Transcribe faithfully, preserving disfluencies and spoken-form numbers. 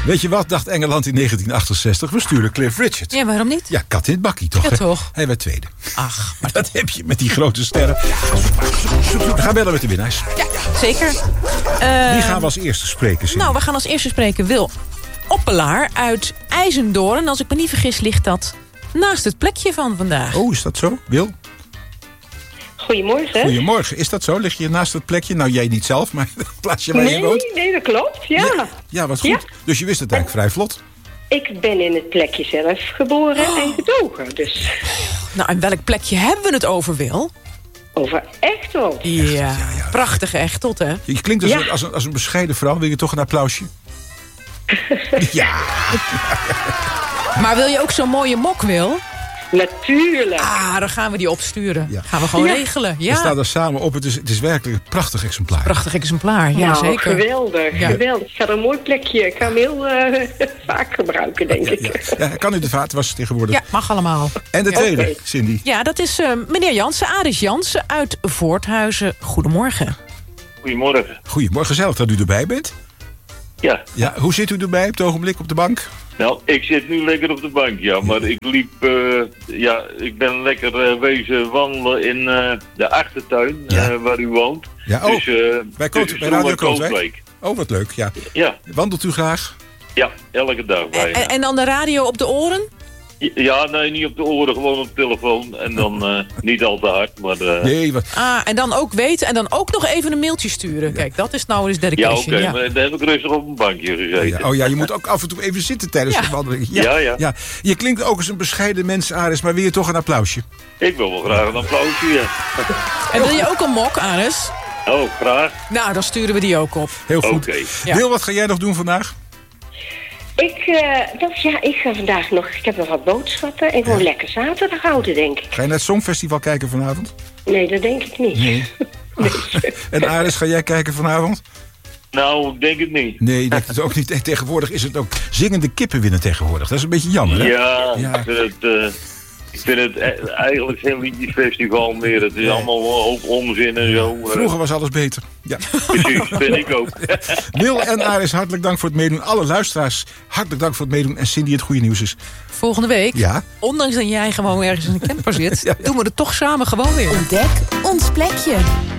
Weet je wat, dacht Engeland in negentien achtenzestig? We sturen Cliff Richard. Ja, waarom niet? Ja, kat in het bakkie toch? Ja, hè? toch? Hij werd tweede. Ach, Maar dat heb je met die grote sterren. We gaan bellen met de winnaars. ja, zeker. Wie Uh, gaan we als eerste spreken? Cindy? nou, we gaan als eerste spreken Wil Oppelaar uit IJzendoorn. En als ik me niet vergis, ligt dat naast het plekje van vandaag. Oh, is dat zo? Wil? Goedemorgen. Goedemorgen. Is dat zo? Lig je naast het plekje? Nou, jij niet zelf, maar het plaatsje waar je Nee, woont? nee, dat klopt. Ja. Ja, ja, wat goed. Ja. Dus je wist het eigenlijk vrij vlot. Ik ben in het plekje zelf geboren en getogen. Dus Nou, en welk plekje hebben we het over, Wil? over Echteld. Ja, prachtige Echteld, hè? Je klinkt als, Ja. een, als, een, als een bescheiden vrouw. Wil je toch een applausje? Ja. Maar wil je ook zo'n mooie mok, Wil? Natuurlijk. Ah, dan gaan we die opsturen. Ja. Gaan we gewoon Ja. regelen. We Ja, staan er samen op. Het is, het is werkelijk een prachtig exemplaar. prachtig exemplaar. Ja, nou, zeker. geweldig, Ja. geweldig. Het gaat een mooi plekje. Ik ga hem heel eh, vaak gebruiken, denk Ja, ik. ja. Ja, kan u de vaatwas tegenwoordig. Ja, mag allemaal. En de tweede, Oké. Cindy. Ja, dat is uh, meneer Jansen, Aris Jansen uit Voorthuizen. Goedemorgen. Goedemorgen. Goedemorgen, gezellig dat u erbij bent. Ja, Ja, hoe zit u erbij op het ogenblik op de bank? nou, ik zit nu lekker op de bank, ja. Maar ik liep, eh, ja, ik ben lekker eh, wezen wandelen in eh, de achtertuin, Ja. eh, waar u woont. Ja, oh, dus, eh, bij Koot- tussen bij Radio Stroe en Kootwijk? Kootwijk. Oh, wat leuk, ja. Ja, Wandelt u graag? ja, elke dag bijna. En, en dan de radio op de oren? Ja, nee, niet op de oren, gewoon op de telefoon. En dan eh, niet al te hard, maar... eh, Nee, wat... Ah, en dan ook weten en dan ook nog even een mailtje sturen. Kijk, dat is nou eens ja, dedication. oké, Ja, maar dan heb ik rustig op een bankje gezeten. Ja, oh ja, je moet ook af en toe even zitten tijdens Ja. de wandeling. Ja, ja. Je klinkt ook als een bescheiden mens, Aris, maar wil je toch een applausje? Ik wil wel graag een applausje, ja. En wil je ook een mok, Aris? Oh, graag. Nou, dan sturen we die ook op. Heel goed. Oké. Ja. Wil, wat ga jij nog doen vandaag? Ik, eh, dat, ja, ik ga vandaag nog... Ik heb nog wat boodschappen. Ik wil lekker zaterdag houden, denk ik. Ga je naar het Songfestival kijken vanavond? Nee, dat denk ik niet. Nee. En Aris, ga jij kijken vanavond? Nou, ik denk het niet. Nee, ik denk het ook niet. Tegenwoordig is het ook zingende kippen winnen tegenwoordig. Dat is een beetje jammer, hè? Ja, Ja. ik vind het, eh, ik vind het e- eigenlijk geen liedjesfestival meer. Het is allemaal wel ook onzin en zo. eh. Vroeger was alles beter. Ja. Precies, vind ik ook. Wil en Aris, hartelijk dank voor het meedoen. Alle luisteraars, hartelijk dank voor het meedoen. En Cindy, het goede nieuws is... Volgende week, Ja? ondanks dat jij gewoon ergens in een camper zit... Ja, ja. doen we het toch samen gewoon weer. Ontdek ons plekje.